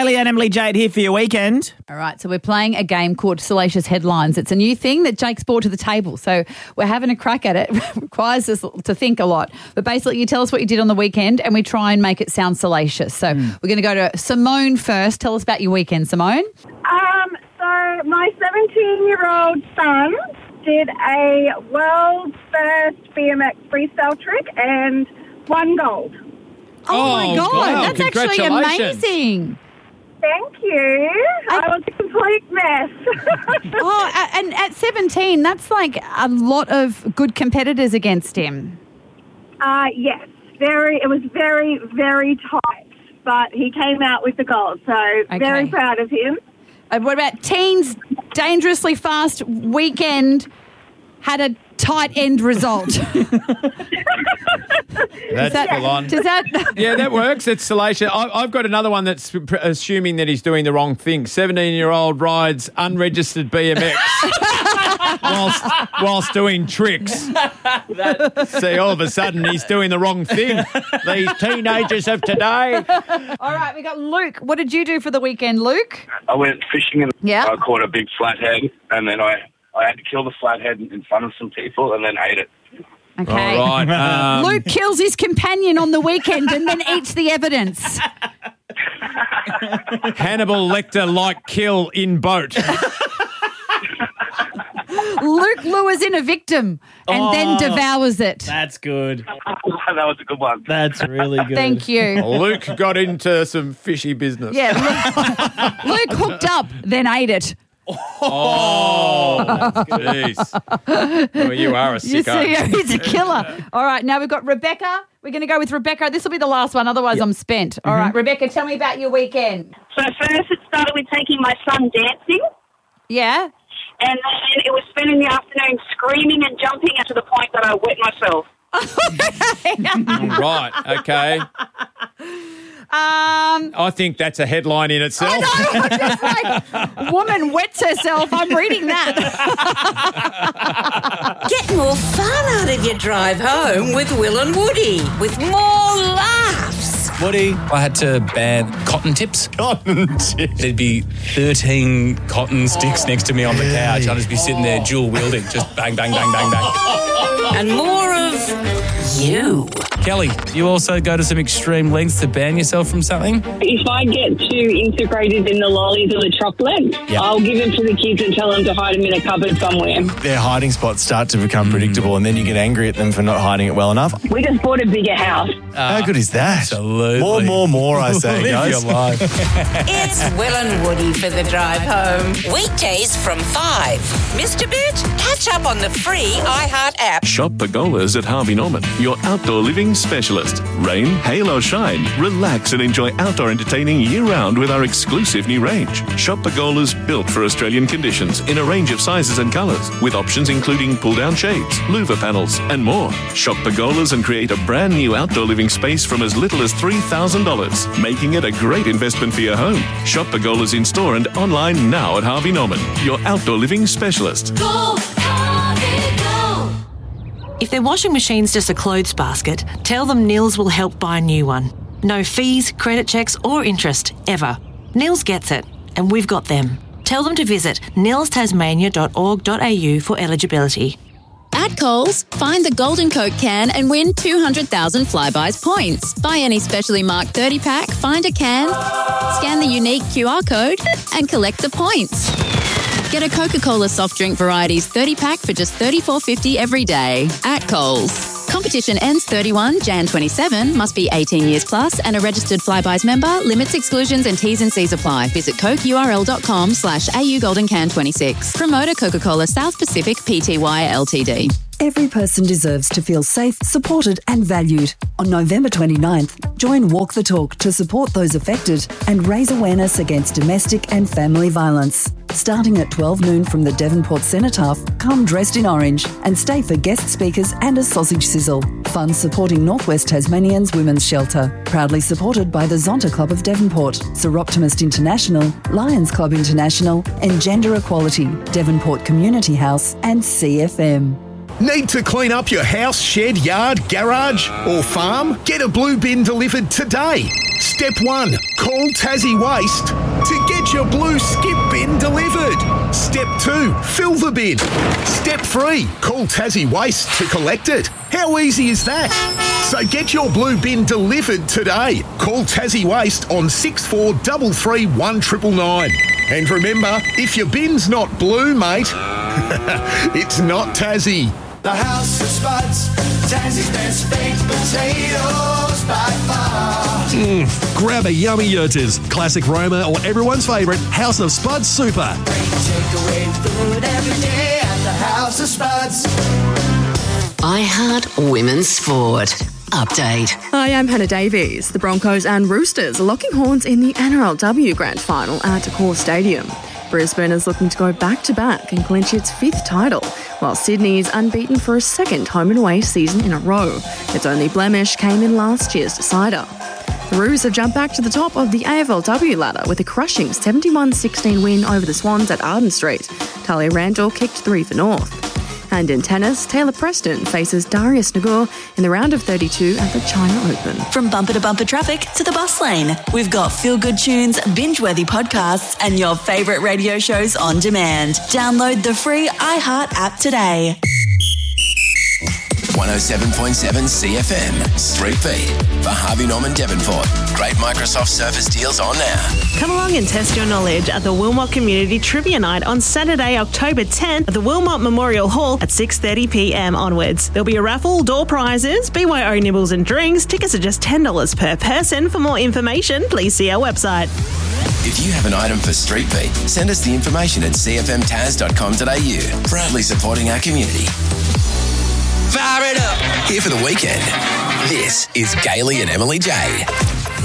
Kaylee and Emily Jade here for your weekend. All right, so we're playing a game called Salacious Headlines. It's a new thing that Jake's brought to the table, so we're having a crack at it. It requires us to think a lot. But basically, you tell us what you did on the weekend and we try and make it sound salacious. So we're going to go to Simone first. Tell us about your weekend, Simone. So my 17-year-old son did a world's first BMX freestyle trick and won gold. Oh my God, wow. that's actually Congratulations. amazing. Thank you. I was a complete mess. And at 17, that's like a lot of good competitors against him. Yes, it was very, very tight, but he came out with the gold, so very proud of him. What about teens? Dangerously fast weekend had a tight end result. That's full on. Does that? Yeah, that works. It's salacious. I've got another one that's assuming that he's doing the wrong thing. 17-year-old rides unregistered BMX whilst doing tricks. See, all of a sudden he's doing the wrong thing. These teenagers of today. All right, we got Luke. What did you do for the weekend, Luke? I went fishing and Yeah. I caught a big flathead, and then I had to kill the flathead in front of some people and then ate it. Okay. All right. Luke kills his companion on the weekend and then eats the evidence. Hannibal Lecter-like kill in boat. Luke lures in a victim and then devours it. That's good. That was a good one. That's really good. Thank you. Luke got into some fishy business. Yeah, Luke hooked up, then ate it. Oh, jeez. Well, you are a You sicko. see, he's a killer. All right, now we've got Rebecca. We're going to go with Rebecca. This will be the last one, otherwise I'm spent. All right, Rebecca, tell me about your weekend. So first it started with taking my son dancing, Yeah? and then it was spending the afternoon screaming and jumping to the point that I wet myself. Right, okay. I think that's a headline in itself. I'm just like, woman wets herself. I'm reading that. Get more fun out of your drive home with Will and Woody, with more laughs. Woody, I had to ban cotton tips. Cotton tips. There'd be 13 cotton sticks next to me on the couch. I'd just be sitting there dual wielding, just bang, bang, bang, bang, bang. And more of you. Kelly, you also go to some extreme lengths to ban yourself from something? If I get too integrated in the lollies or the chocolate, I'll give them to the kids and tell them to hide them in a cupboard somewhere. Their hiding spots start to become predictable, and then you get angry at them for not hiding it well enough. We just bought a bigger house. How good is that? Absolutely. More, I say, Live guys. your life. It's Will and Woody for the drive home. Weekdays from 5. Mr. Bit, catch up on the free iHeart app. Shop Pergolas at Harvey Norman, your outdoor living specialist. Rain, hail or shine, relax and enjoy outdoor entertaining year-round with our exclusive new range. Shop Pergolas built for Australian conditions in a range of sizes and colours, with options including pull-down shades, louver panels and more. Shop Pergolas and create a brand new outdoor living space from as little as $3,000, making it a great investment for your home. Shop Pergolas in store and online now at Harvey Norman, your outdoor living specialist. Go, Harvey, go. If their washing machine's just a clothes basket, tell them Nils will help buy a new one. No fees, credit checks or interest, ever. Nils gets it, and we've got them. Tell them to visit nilstasmania.org.au for eligibility. At Coles, find the Golden Coke can and win 200,000 Flybuys points. Buy any specially marked 30-pack, find a can, scan the unique QR code and collect the points. Get a Coca-Cola soft drink varieties 30-pack for just $34.50 every day at Coles. Competition ends 31 Jan 27. Must be 18 years plus and a registered Flybuys member. Limits, exclusions and T's and C's apply. Visit cokeurl.com/AU Golden Can 26. Promoter Coca-Cola South Pacific Pty Ltd. Every person deserves to feel safe, supported and valued. On November 29th, join Walk the Talk to support those affected and raise awareness against domestic and family violence. Starting at 12 noon from the Devonport Cenotaph, come dressed in orange and stay for guest speakers and a sausage sizzle. Funds supporting Northwest Tasmanians Women's Shelter. Proudly supported by the Zonta Club of Devonport, Seroptimist International, Lions Club International and Gender Equality, Devonport Community House and CFM. Need to clean up your house, shed, yard, garage or farm? Get a blue bin delivered today. Step 1. Call Tassie Waste to get your blue skip bin delivered. Step 2. Fill the bin. Step 3. Call Tassie Waste to collect it. How easy is that? So get your blue bin delivered today. Call Tassie Waste on 6433 1999. And remember, if your bin's not blue, mate, it's not Tassie. The House of Spuds, Tassie's best baked potatoes by far. Grab a yummy Yurters, classic Roma, or everyone's favourite House of Spuds Super. Takeaway food every day at the House of Spuds. I Heart Women's Sport. Update. Hi, I'm Hannah Davies. The Broncos and Roosters are locking horns in the NRLW Grand Final at Accor Stadium. Brisbane is looking to go back-to-back and clinch its 5th title, while Sydney is unbeaten for a second home and away season in a row. Its only blemish came in last year's decider. The Roos have jumped back to the top of the AFLW ladder with a crushing 71-16 win over the Swans at Arden Street. Talia Randall kicked 3 for North. And in tennis, Taylor Preston faces Darius Nagur in the round of 32 at the China Open. From bumper to bumper traffic to the bus lane, we've got feel-good tunes, binge-worthy podcasts, and your favourite radio shows on demand. Download the free iHeart app today. 107.7 CFM, Street Beat for Harvey Norman Devonport. Great Microsoft Surface deals on now. Come along and test your knowledge at the Wilmot Community Trivia Night on Saturday, October 10th at the Wilmot Memorial Hall at 6:30pm onwards. There'll be a raffle, door prizes, BYO nibbles and drinks. Tickets are just $10 per person. For more information, please see our website. If you have an item for Street Beat, send us the information at cfmtaz.com.au. Proudly supporting our community. Fire it up! Here for the weekend. This is Gailey and Emily J.